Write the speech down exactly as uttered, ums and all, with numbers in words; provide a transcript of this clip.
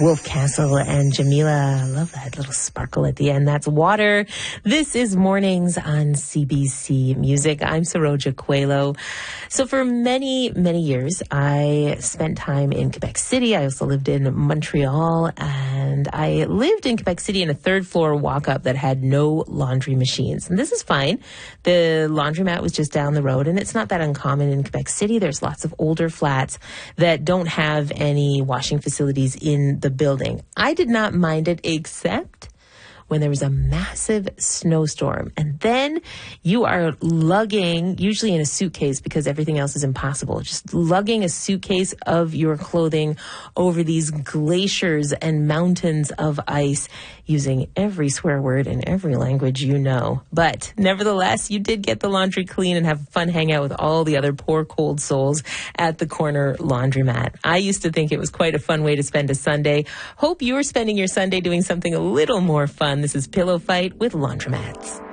Wolf Castle and Jamila. I love that little sparkle at the end. That's Water. This is Mornings on C B C Music. I'm Saroja Coelho. So for many, many years, I spent time in Quebec City. I also lived in Montreal, and I lived in Quebec City in a third floor walk-up that had no laundry machines. And this is fine. The laundromat was just down the road, and it's not that uncommon in Quebec City. There's lots of older flats that don't have any washing facilities in the building. I did not mind it, except when there was a massive snowstorm. And then you are lugging, usually in a suitcase because everything else is impossible, just lugging a suitcase of your clothing over these glaciers and mountains of ice using every swear word in every language you know. But nevertheless, you did get the laundry clean and have a fun hangout with all the other poor cold souls at the corner laundromat. I used to think it was quite a fun way to spend a Sunday. Hope you're spending your Sunday doing something a little more fun. This is Pillow Fight with Laundromats.